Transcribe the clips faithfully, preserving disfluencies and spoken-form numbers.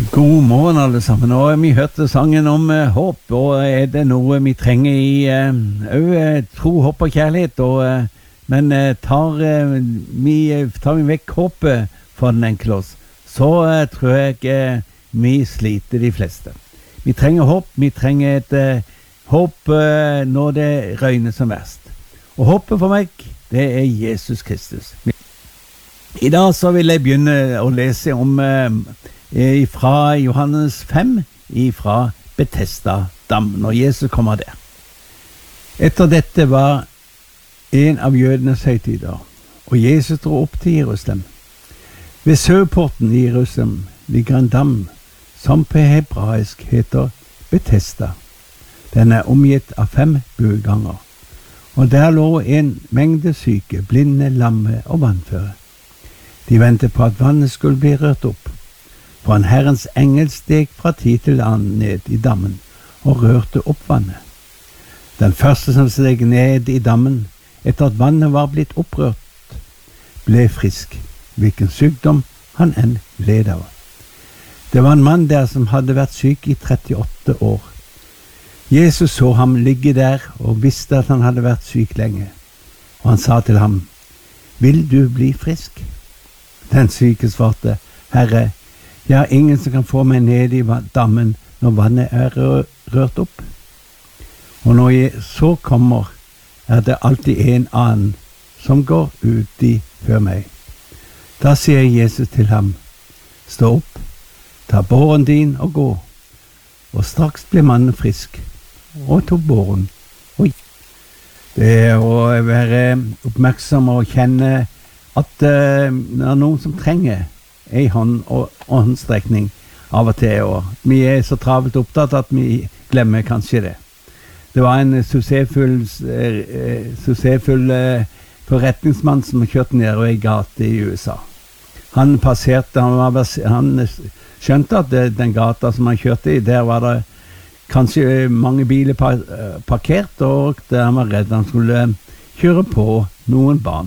God morgen alle sammen. Nå har vi hørt sangen om uh, håp, og er det noe vi trenger i uh, uh, tro, håp og kjærlighet, og, uh, men uh, tar, uh, vi, tar vi vekk håpet for den enkelte oss, så uh, tror jeg uh, vi sliter de fleste. Vi trenger håp, vi trenger et uh, håp uh, når det røyner som verst. Og håpet for meg, det er Jesus Kristus. I dag så vil jeg begynne å lese om uh, fra Johannes fem, fra Betesda dam, når Jesus kommer der. Etter dette var en av jødenes høytider, og Jesus dro opp til Jerusalem. Ved sørporten i Jerusalem ligger en dam, som på hebraisk heter Betesda. Den er omgitt av fem bueganger, og der lå en mengde syke, blinde, lamme og vannføre. De ventet på at vannet skulle bli rørt opp. For en Herrens engel steg fra tid til annen ned i dammen og rørte opp vannet. Den første som steg ned i dammen etter at vannet var blitt opprørt, ble frisk, hvilken sykdom han enn led av. Det var en mann der som hadde vært syk i trettiåtte år. Jesus så ham ligge der og visste at han hadde vært syk lenge, og han sa til ham, «Vil du bli frisk?» Den syke svarte, «Herre, jeg har ingen som kan få meg ned i dammen når vannet er rørt opp. Og når jeg så kommer, er det alltid en annen som går ut i før meg. Da sier Jesus til ham, stå opp, ta båren din og gå. Og straks ble mannen frisk, og tok båren. Oi. Det er å være oppmerksom og kjenne at uh, det er noen som trenger en hånd og håndstrekning av og til, og vi er så travelt opptatt at vi glemmer kanskje det. Det var en suksessfull, eh, suksessfull eh, forretningsmann som kjørte ned i gate i U S A. Han passerte, han, var, han skjønte at det, den gata som han kjørte i, der var det kanskje mange biler parkert, og der han var redd han skulle kjøre på noen barn.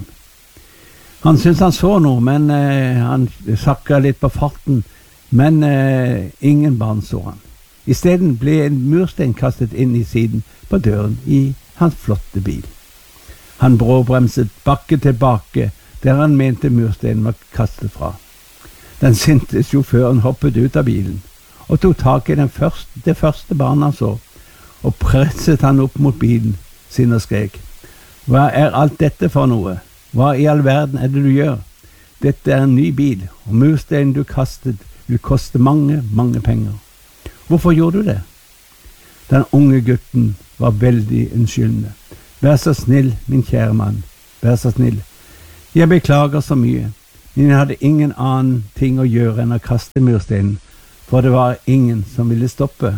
Han syntes han så noe, men eh, han sakket litt på farten, men eh, ingen barn så han. I stedet ble en murstein kastet inn i siden på døren i hans flotte bil. Han bråbremset bakke tilbake, der han mente mursteinen var kastet fra. Den sinte sjåføren hoppet ut av bilen, og tok tak i den første, det første barnet han så, og presset han opp mot bilen sin og skrek. Hva er alt dette for noe? Hva i all verden er det du gjør? Dette er en ny bil, og mursteinen du kastet vil koste mange, mange penger. Hvorfor gjorde du det? Den unge gutten var veldig unnskyldende. Vær så snill, min kjære mann, vær så snill. Jeg beklager så mye, men jeg hadde ingen annen ting å gjøre enn å kaste mursteinen, for det var ingen som ville stoppe.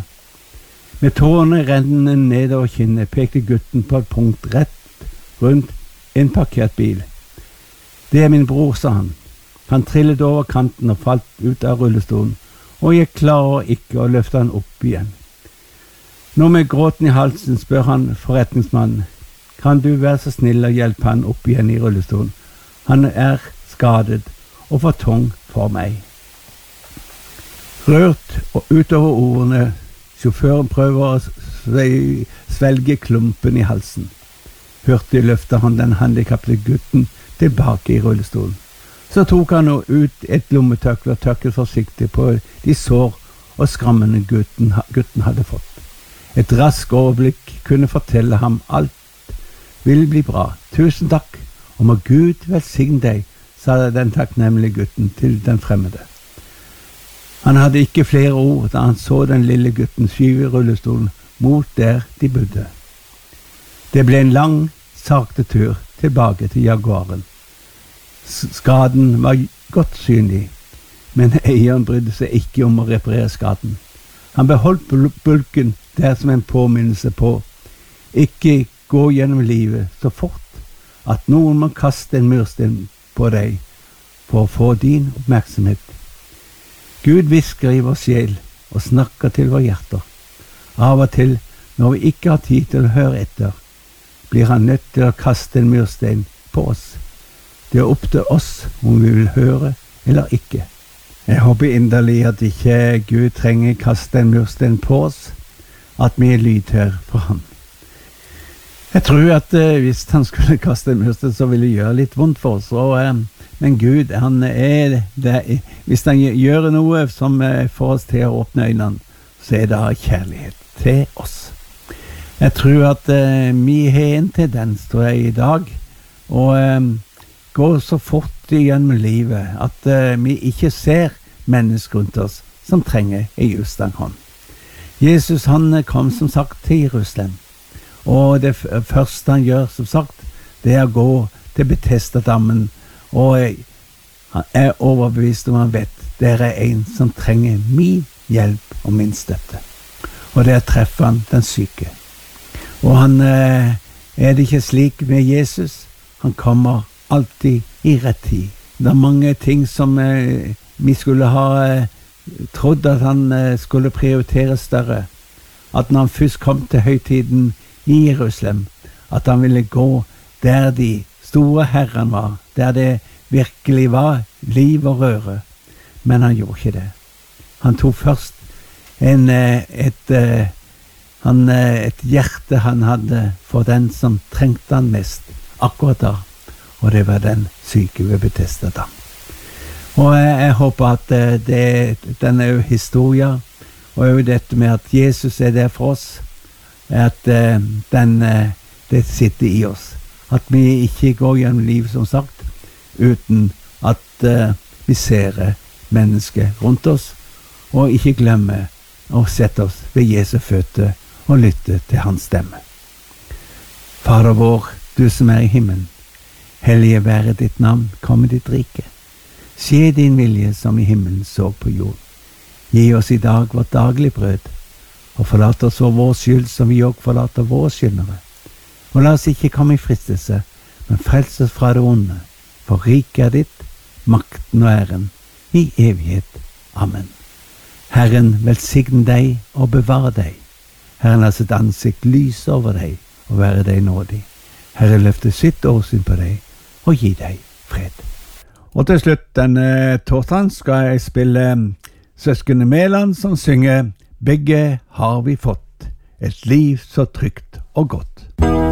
Med tårene rennende nedover kinnet pekte gutten på et punkt rett rundt en parkert bil. Det er min bror, sa han. Han trillet over kanten og falt ut av rullestolen, og jeg klarer ikke å løfte han opp igjen. Nå med gråten i halsen spør han forretningsmannen, kan du være så snill å hjelpe han opp igjen i rullestolen? Han er skadet og for tung for meg. Rørt og utover ordene, sjåføren prøver å svelge klumpen i halsen. Hurtig løftet han den handikappede gutten tilbake i rullestolen. Så tok han nå ut et lommetørkle og tørket forsiktig på de sår og skrammene gutten, gutten hadde fått. Et rask overblikk kunne fortelle ham alt vil bli bra. Tusen takk, og må Gud velsigne deg, sa den takknemlige gutten til den fremmede. Han hadde ikke flere ord da han så den lille gutten skyve rullestolen mot der de bodde. Det ble en lang, sakte tur tilbake til Jaguaren. Skaden var godt synlig, men eieren brydde seg ikke om å reparere skaden. Han beholdt bulken der som en påminnelse på ikke gå gjennom livet så fort at noen må kaste en murstein på deg for å få din oppmerksomhet. Gud visker i vår sjel og snakker til våre hjerter. Av og til, når vi ikke har tid til å høre etter, blir han nødt til å kaste en murstein på oss. Det er opp til oss om vi vil høre eller ikke. Jeg håper inderlig at ikke Gud trenger kaste en mursten på oss, at vi er lydhør for han. Jeg tror at eh, hvis han skulle kaste en mursten, så ville det gjøre litt vondt for oss. Og, eh, men Gud, han er det, hvis han gjør noe som eh, får oss til å åpne øynene, så er det kjærlighet til oss. Jeg tror at eh, vi har en tendens, tror jeg, i dag, og eh, går så fort gjennom livet at uh, vi ikke ser mennesker rundt oss som trenger en utstrakt hånd. Jesus han kom som sagt til Jerusalem, og det f- første han gjør som sagt, det er å gå til Betesda-dammen, og uh, han er overbevist om han vet det er en som trenger min hjelp og min støtte. Og der treffer han den syke. Og han uh, er det ikke slik med Jesus, han kommer alltid i rett tid. Det er mange ting som eh, vi skulle ha eh, trodd at han eh, skulle prioritere større. At når han først kom til høytiden i Jerusalem, at han ville gå der de store herrene var, der det virkelig var liv og røre. Men han gjorde ikke det. Han tok først en, eh, et, eh, han, eh, et hjerte han hadde for den som trengte han mest, akkurat da. Og det var den syke ved Betesda dam. Og jeg, jeg håper at uh, det, den er jo historia, og jo dette med at Jesus er der for oss, at uh, den, uh, det sitter i oss. At vi ikke går gjennom liv, som sagt, uten at uh, vi ser mennesker rundt oss, og ikke glemmer å sette oss ved Jesu føtter og lytte til hans stemme. Fader vår, du som er i himmelen, hellige være ditt navn, komme ditt rike. Skje din vilje som i himmelen så på jord. Gi oss i dag vårt daglig brød, og forlat oss for vår skyld som vi også forlater våre skyldnere. Og la oss ikke komme i fristelse, men frels oss fra det onde, for riket er ditt, makten og æren, i evighet. Amen. Herren velsigne deg og bevare deg. Herren la sitt ansikt lyse over deg og være deg nådig. Herren løfter sitt åsyn på deg og gi deg fred. Og til slutt denne torsdagen skal jeg spille Søskene Mæland som synger Begge har vi fått, et liv så trygt og godt.